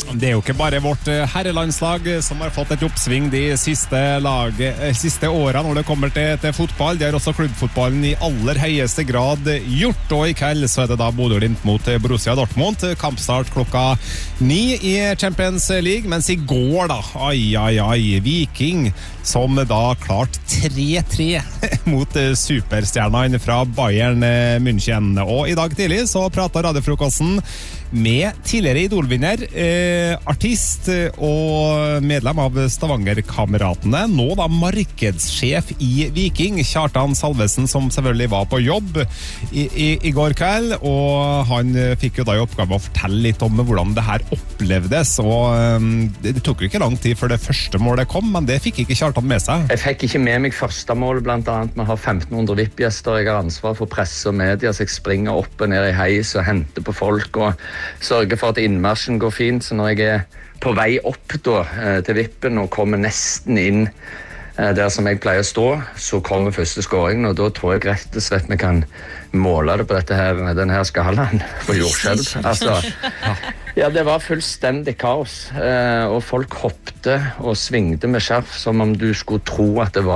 Det jo ikke bare vårt herrelandslag som har fått et oppsving de siste årene når det kommer til fotball. Det har også klubbfotballen i aller høyeste grad gjort, og i kveld så det da Bodø Glimt mot Borussia Dortmund. Kampstart klokka 9 i Champions League, mens i går da, Viking, som da klart 3-3 mot superstjernene fra Bayern München. Og i dag tidlig så pratet radiofrokosten med tidligere idolvinner, artist og medlem av Stavanger-kameratene, nå da markedssjef i Viking, Kjartan Salvesen, som selvfølgelig var på jobb i går kveld, og han fikk jo da i oppgave å fortelle litt om hvordan det her opplevdes, og det tok jo ikke lang tid før det første målet kom, men det fikk ikke Kjartan med seg. Jeg fikk ikke med meg første mål, blant annet. Vi har 1500 VIP-gjester, jeg har ansvar for presse og media, så jeg springer opp og ned i heis og henter på folk, og sørger for at innmarsjen går fint, så når jeg er på vei opp da, til vippen og kommer nesten inn der som jeg pleier å stå, så kommer første scoringen, og da tror jeg rett og slett vi kan måle det på denne her skalaen på jordskjelv. Altså, ja, det var fullstendig kaos, og folk hoppte og svingte med skjerf som om du skulle tro at det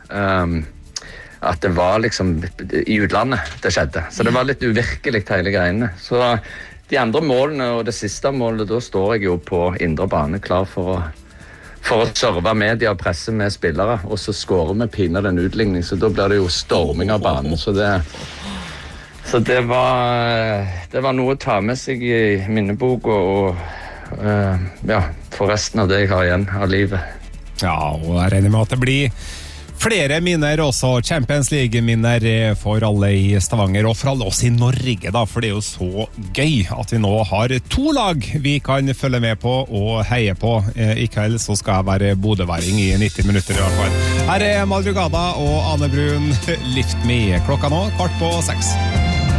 var liksom i utlandet det skjedde. Så det var litt uvirkelig hele greiene. Så de andre målene og det siste målet, da står jeg jo på indre bane klar for å serve media og presse med spillere, og så skårer vi pinadø en utligning, så da blir det jo storming av banen. Så det var noe å ta med seg i minnebok og for resten av det jeg har igjen av livet. Ja, og jeg regner med at det blir flere minner også, Champions League-minner for alle i Stavanger, og for alle oss i Norge da, for det jo så gøy at vi nå har 2 lag vi kan følge med på og heie på. I kveld så skal jeg være bodøværing i 90 minutter i hvert fall. Her Madrugada og Ane Brun, Lift Me, klokka nå 5:15.